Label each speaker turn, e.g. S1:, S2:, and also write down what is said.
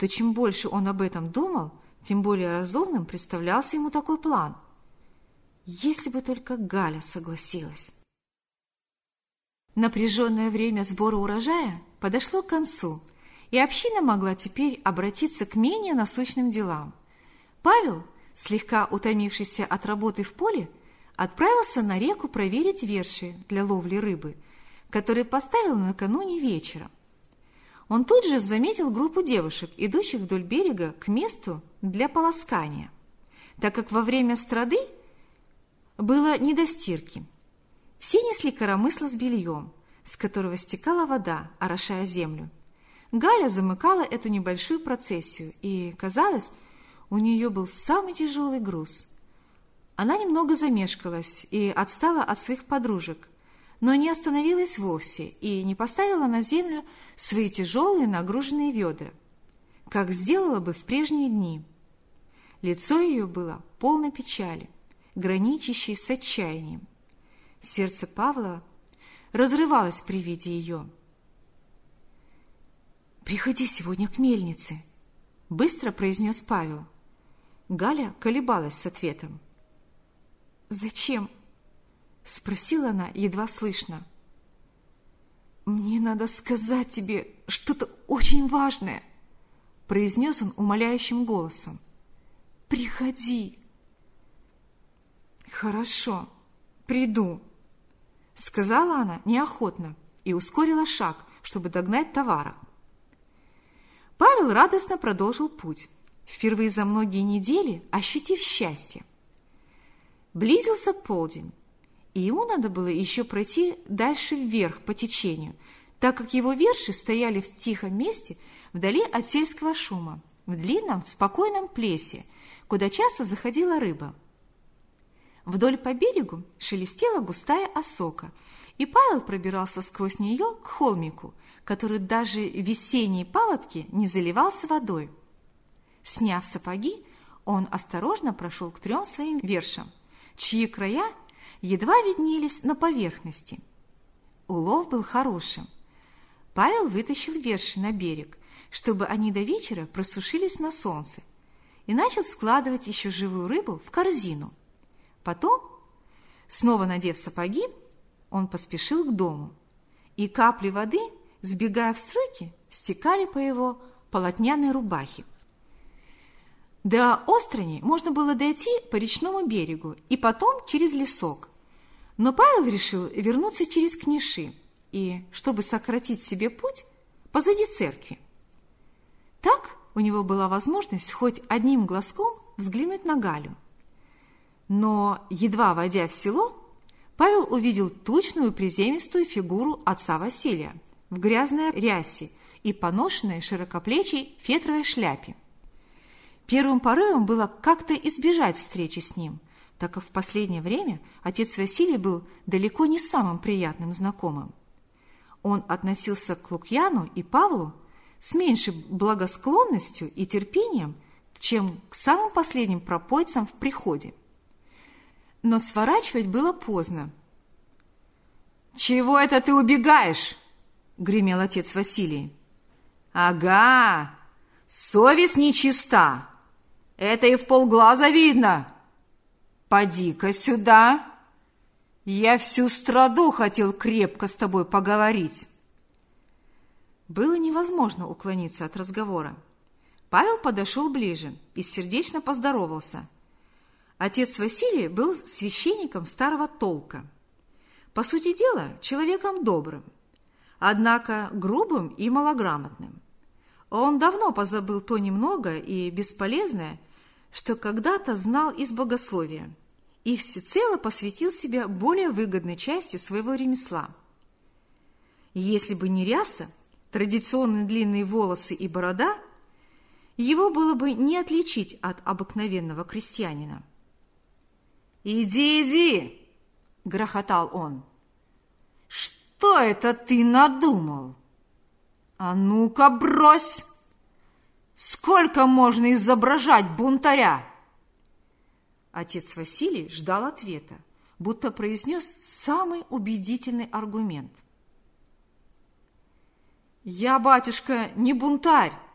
S1: то чем больше он об этом думал, тем более разумным представлялся ему такой план. Если бы только Галя согласилась. Напряженное время сбора урожая подошло к концу, и община могла теперь обратиться к менее насущным делам. Павел, слегка утомившийся от работы в поле, отправился на реку проверить верши для ловли рыбы, которые поставил накануне вечером. Он тут же заметил группу девушек, идущих вдоль берега к месту для полоскания, так как во время страды было не до стирки. Все несли коромысло с бельем, с которого стекала вода, орошая землю. Галя замыкала эту небольшую процессию, и, казалось, у нее был самый тяжелый груз. Она немного замешкалась и отстала от своих подружек, но не остановилась вовсе и не поставила на землю свои тяжелые нагруженные ведра, как сделала бы в прежние дни. Лицо ее было полно печали, граничащей с отчаянием. Сердце Павла разрывалось при виде ее. «Приходи сегодня к мельнице», — быстро произнес Павел. Галя колебалась с ответом. «Зачем?» — спросила она едва слышно. «Мне надо сказать тебе что-то очень важное», — произнес он умоляющим голосом. «Приходи». «Хорошо, приду», — сказала она неохотно и ускорила шаг, чтобы догнать товара. Павел радостно продолжил путь, впервые за многие недели ощутив счастье. Близился полдень, и ему надо было еще пройти дальше вверх по течению, так как его верши стояли в тихом месте вдали от сельского шума, в длинном, спокойном плесе, куда часто заходила рыба. Вдоль по берегу шелестела густая осока, и Павел пробирался сквозь нее к холмику, который даже в весенние паводки не заливался водой. Сняв сапоги, он осторожно прошел к 3 своим вершам, чьи края едва виднелись на поверхности. Улов был хорошим. Павел вытащил верши на берег, чтобы они до вечера просушились на солнце, и начал складывать еще живую рыбу в корзину. Потом, снова надев сапоги, он поспешил к дому, и капли воды, сбегая в струйки, стекали по его полотняной рубахе. До Острани можно было дойти по речному берегу и потом через лесок, но Павел решил вернуться через Книши и, чтобы сократить себе путь, позади церкви. Так у него была возможность хоть одним глазком взглянуть на Галю. Но, едва войдя в село, Павел увидел тучную приземистую фигуру отца Василия в грязной рясе и поношенной широкоплечей фетровой шляпе. Первым порывом было как-то избежать встречи с ним, так как в последнее время отец Василий был далеко не самым приятным знакомым. Он относился к Лукьяну и Павлу с меньшей благосклонностью и терпением, чем к самым последним пропойцам в приходе. Но сворачивать было поздно. «Чего это ты убегаешь?» — гремел отец Василий. «Ага, совесть нечиста. Это и вполглаза видно. Поди-ка сюда. Я всю страду хотел крепко с тобой поговорить». Было невозможно уклониться от разговора. Павел подошел ближе и сердечно поздоровался. Отец Василий был священником старого толка. По сути дела, человеком добрым, однако грубым и малограмотным. Он давно позабыл то немногое и бесполезное, что когда-то знал из богословия, и всецело посвятил себя более выгодной части своего ремесла. Если бы не ряса, традиционные длинные волосы и борода, его было бы не отличить от обыкновенного крестьянина. «Иди, иди!» — грохотал он. «Что это ты надумал? А ну-ка брось! Сколько можно изображать бунтаря?» Отец Василий ждал ответа, будто произнес самый убедительный аргумент. «Я, батюшка, не бунтарь,